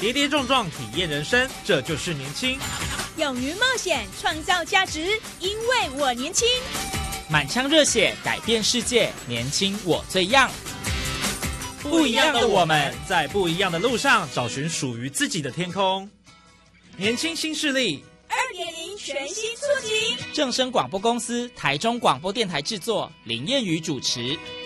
跌跌撞撞体验人生，这就是年轻。 勇于冒险，创造价值，因为我年轻。 满腔热血，改变世界，年轻我最样。 不一样的我们，在不一样的路上找寻属于自己的天空。年轻新势力 2.0全新出击。 正声广播公司台中广播电台制作，林燕瑜主持。